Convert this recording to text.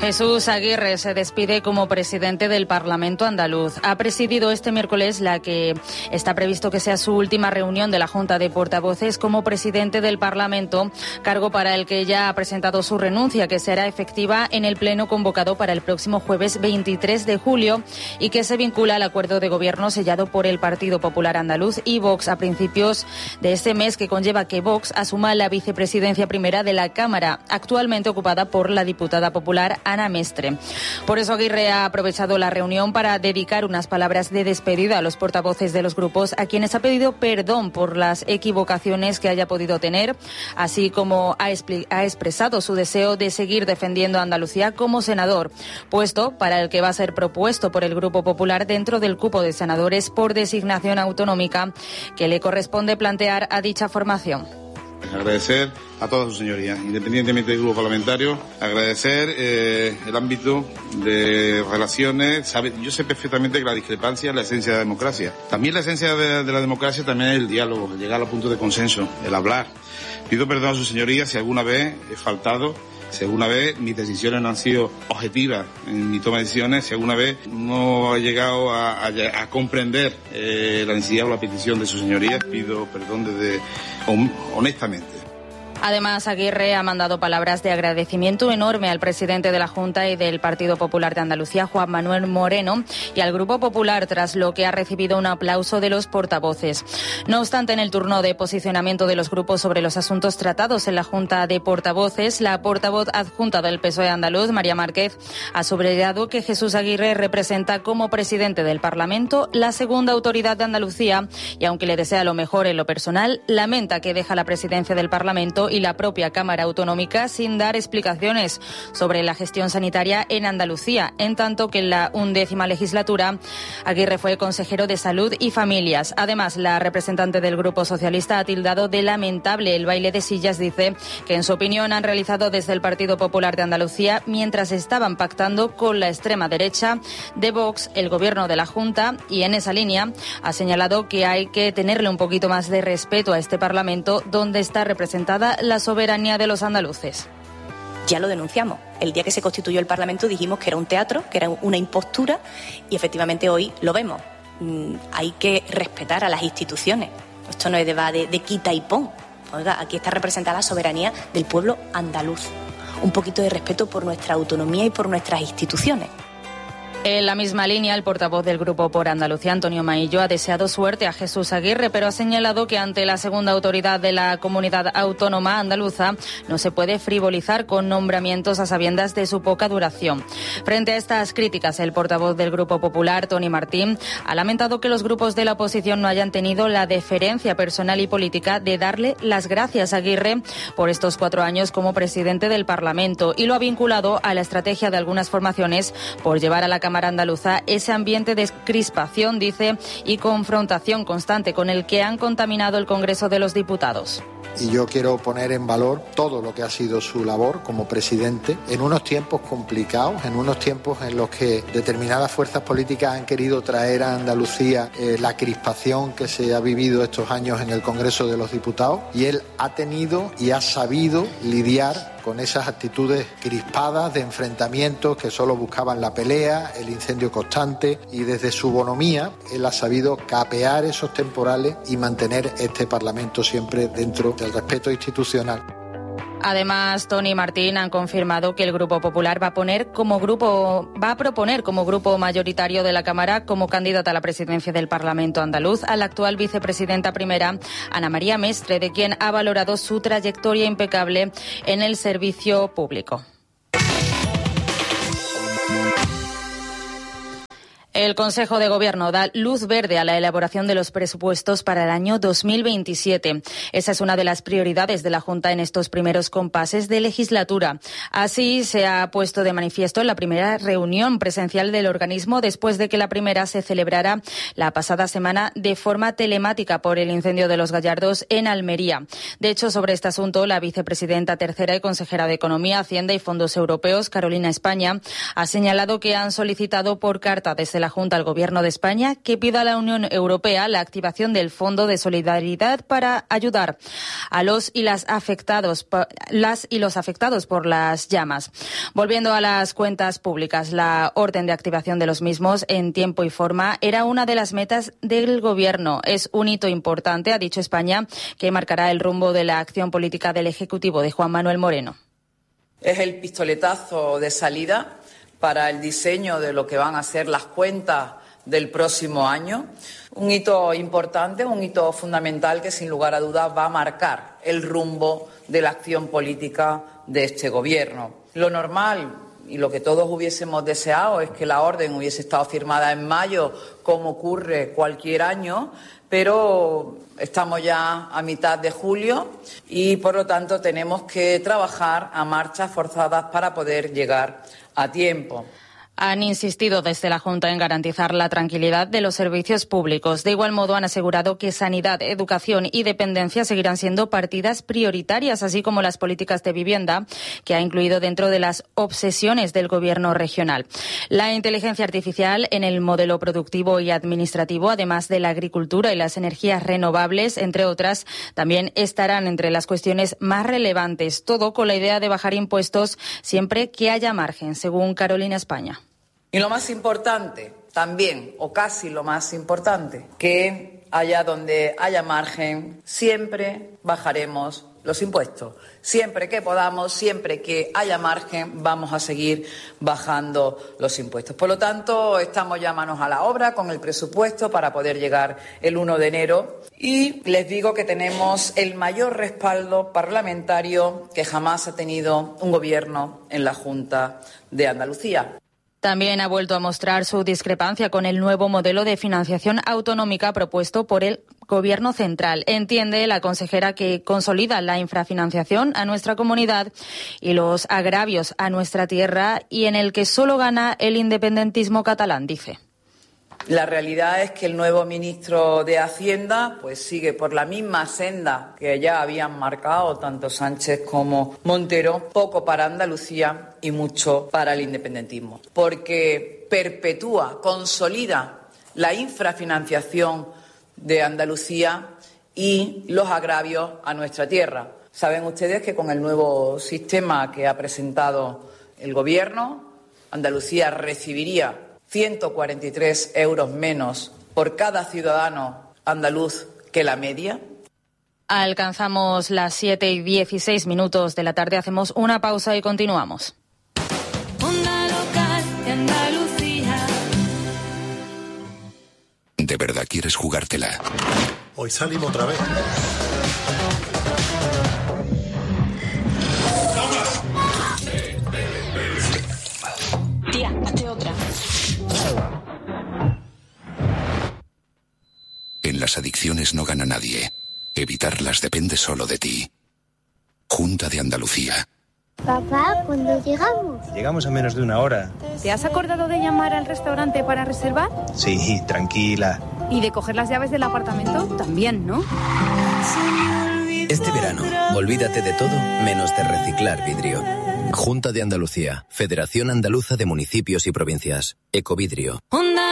Jesús Aguirre se despide como presidente del Parlamento andaluz. Ha presidido este miércoles la que está previsto que sea su última reunión de la Junta de Portavoces como presidente del Parlamento, cargo para el que ya ha presentado su renuncia, que será efectiva en el pleno convocado para el próximo jueves 23 de julio y que se vincula al acuerdo de gobierno sellado por el Partido Popular Andaluz y Vox a principios de este mes, que conlleva que Vox asuma la vicepresidencia primera de la Cámara, actualmente ocupada por la diputada popular Ana Mestre. Por eso Aguirre ha aprovechado la reunión para dedicar unas palabras de despedida a los portavoces de los grupos, a quienes ha pedido perdón por las equivocaciones que haya podido tener, así como ha expresado su deseo de seguir defendiendo a Andalucía como senador, puesto para el que va a ser propuesto por el Grupo Popular dentro del cupo de senadores por designación autonómica que le corresponde plantear a dicha formación. Agradecer a todas sus señorías, independientemente del grupo parlamentario, agradecer el ámbito de relaciones. Yo sé perfectamente que la discrepancia es la esencia de la democracia. También la esencia de la democracia también es el diálogo, el llegar a puntos de consenso, el hablar. Pido perdón a sus señorías si alguna vez he faltado, si alguna vez mis decisiones no han sido objetivas en mi toma de decisiones, si alguna vez no he llegado a comprender la necesidad o la petición de sus señorías, pido perdón honestamente. Además, Aguirre ha mandado palabras de agradecimiento enorme al presidente de la Junta y del Partido Popular de Andalucía, Juan Manuel Moreno, y al Grupo Popular, tras lo que ha recibido un aplauso de los portavoces. No obstante, en el turno de posicionamiento de los grupos sobre los asuntos tratados en la Junta de Portavoces, la portavoz adjunta del PSOE andaluz, María Márquez, ha subrayado que Jesús Aguirre representa como presidente del Parlamento la segunda autoridad de Andalucía y, aunque le desea lo mejor en lo personal, lamenta que deja la presidencia del Parlamento y la propia Cámara Autonómica sin dar explicaciones sobre la gestión sanitaria en Andalucía, en tanto que en la 11ª legislatura Aguirre fue consejero de Salud y Familias. Además, la representante del Grupo Socialista ha tildado de lamentable el baile de sillas, dice que en su opinión han realizado desde el Partido Popular de Andalucía mientras estaban pactando con la extrema derecha de Vox el gobierno de la Junta, y en esa línea ha señalado que hay que tenerle un poquito más de respeto a este Parlamento donde está representada la soberanía de los andaluces. Ya lo denunciamos. El día que se constituyó el Parlamento dijimos que era un teatro, que era una impostura, y efectivamente hoy lo vemos. Hay que respetar a las instituciones. Esto no es de quita y pon. Oiga, aquí está representada la soberanía del pueblo andaluz. Un poquito de respeto por nuestra autonomía y por nuestras instituciones. En la misma línea, el portavoz del Grupo por Andalucía, Antonio Maillo, ha deseado suerte a Jesús Aguirre, pero ha señalado que ante la segunda autoridad de la comunidad autónoma andaluza no se puede frivolizar con nombramientos a sabiendas de su poca duración. Frente a estas críticas, el portavoz del Grupo Popular, Tony Martín, ha lamentado que los grupos de la oposición no hayan tenido la deferencia personal y política de darle las gracias a Aguirre por estos 4 años como presidente del Parlamento, y lo ha vinculado a la estrategia de algunas formaciones por llevar a la Cámara Andaluza ese ambiente de crispación, dice, y confrontación constante con el que han contaminado el Congreso de los Diputados. Y yo quiero poner en valor todo lo que ha sido su labor como presidente en unos tiempos complicados, en unos tiempos en los que determinadas fuerzas políticas han querido traer a Andalucía la crispación que se ha vivido estos años en el Congreso de los Diputados, y él ha tenido y ha sabido lidiar con esas actitudes crispadas de enfrentamientos que solo buscaban la pelea, el incendio constante, y desde su bonomía él ha sabido capear esos temporales y mantener este Parlamento siempre dentro del respeto institucional. Además, Tony y Martín han confirmado que el Grupo Popular va a proponer como grupo mayoritario de la Cámara como candidata a la presidencia del Parlamento andaluz a la actual vicepresidenta primera, Ana María Mestre, de quien ha valorado su trayectoria impecable en el servicio público. El Consejo de Gobierno da luz verde a la elaboración de los presupuestos para el año 2027. Esa es una de las prioridades de la Junta en estos primeros compases de legislatura. Así se ha puesto de manifiesto en la primera reunión presencial del organismo, después de que la primera se celebrara la pasada semana de forma telemática por el incendio de Los Gallardos en Almería. De hecho, sobre este asunto, la vicepresidenta tercera y consejera de Economía, Hacienda y Fondos Europeos, Carolina España, ha señalado que han solicitado por carta desde la Junta al Gobierno de España que pida a la Unión Europea la activación del Fondo de Solidaridad para ayudar a los y los afectados por las llamas. Volviendo a las cuentas públicas, la orden de activación de los mismos en tiempo y forma era una de las metas del Gobierno. Es un hito importante, ha dicho España, que marcará el rumbo de la acción política del Ejecutivo de Juan Manuel Moreno. Es el pistoletazo de salida para el diseño de lo que van a ser las cuentas del próximo año. Un hito importante, un hito fundamental que sin lugar a dudas va a marcar el rumbo de la acción política de este Gobierno. Lo normal y lo que todos hubiésemos deseado es que la orden hubiese estado firmada en mayo, como ocurre cualquier año, pero estamos ya a mitad de julio y, por lo tanto, tenemos que trabajar a marchas forzadas para poder llegar a tiempo. Han insistido desde la Junta en garantizar la tranquilidad de los servicios públicos. De igual modo, han asegurado que sanidad, educación y dependencia seguirán siendo partidas prioritarias, así como las políticas de vivienda, que ha incluido dentro de las obsesiones del Gobierno regional. La inteligencia artificial en el modelo productivo y administrativo, además de la agricultura y las energías renovables, entre otras, también estarán entre las cuestiones más relevantes. Todo con la idea de bajar impuestos siempre que haya margen, según Carolina España. Y lo más importante, también, o casi lo más importante, que allá donde haya margen, siempre bajaremos los impuestos. Siempre que podamos, siempre que haya margen, vamos a seguir bajando los impuestos. Por lo tanto, estamos ya manos a la obra con el presupuesto para poder llegar el 1 de enero. Y les digo que tenemos el mayor respaldo parlamentario que jamás ha tenido un Gobierno en la Junta de Andalucía. También ha vuelto a mostrar su discrepancia con el nuevo modelo de financiación autonómica propuesto por el Gobierno central. Entiende la consejera que consolida la infrafinanciación a nuestra comunidad y los agravios a nuestra tierra y en el que solo gana el independentismo catalán, dice. La realidad es que el nuevo ministro de Hacienda pues sigue por la misma senda que ya habían marcado tanto Sánchez como Montero, poco para Andalucía y mucho para el independentismo, porque perpetúa, consolida la infrafinanciación de Andalucía y los agravios a nuestra tierra. Saben ustedes que con el nuevo sistema que ha presentado el Gobierno, Andalucía recibiría 143 euros menos por cada ciudadano andaluz que la media. Alcanzamos las 7:16 de la tarde. Hacemos una pausa y continuamos. Onda local de Andalucía. ¿De verdad quieres jugártela? Hoy salimos otra vez. Tía, hazte otra. En las adicciones no gana nadie. Evitarlas depende solo de ti. Junta de Andalucía. Papá, ¿cuándo llegamos? Llegamos a menos de una hora. ¿Te has acordado de llamar al restaurante para reservar? Sí, tranquila. ¿Y de coger las llaves del apartamento? También, ¿no? Este verano, olvídate de todo menos de reciclar vidrio. Junta de Andalucía, Federación Andaluza de Municipios y Provincias. Ecovidrio.